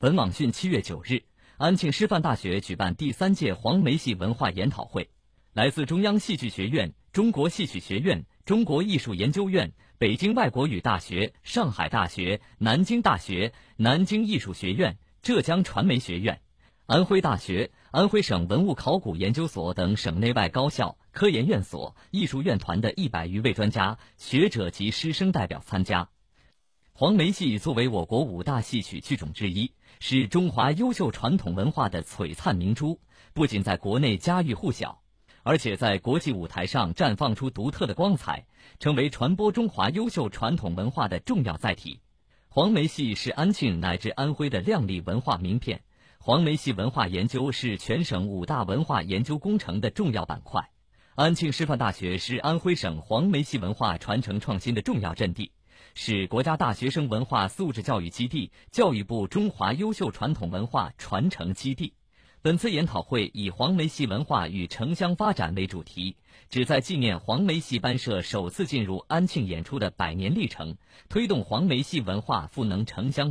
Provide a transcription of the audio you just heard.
文网讯7月9日，安庆师范大学举办第3届黄梅戏文化研讨会，来自中央戏剧学院、中国戏曲学院、中国艺术研究院、北京外国语大学、上海大学、南京大学、南京艺术学院、浙江传媒学院、安徽大学、安徽省文物考古研究所等省内外高校、科研院所、艺术院团的100余位专家、学者及师生代表参加。黄梅戏作为我国5大戏曲剧种之一，是中华优秀传统文化的璀璨明珠，不仅在国内家喻户晓，而且在国际舞台上绽放出独特的光彩，成为传播中华优秀传统文化的重要载体。黄梅戏是安庆乃至安徽的亮丽文化名片，黄梅戏文化研究是全省5大文化研究工程的重要板块。安庆师范大学是安徽省黄梅戏文化传承创新的重要阵地，是国家大学生文化素质教育基地、教育部中华优秀传统文化传承基地。本次研讨会以黄梅戏文化与城乡发展为主题，旨在纪念黄梅戏班社首次进入安庆演出的100年历程，推动黄梅戏文化赋能城乡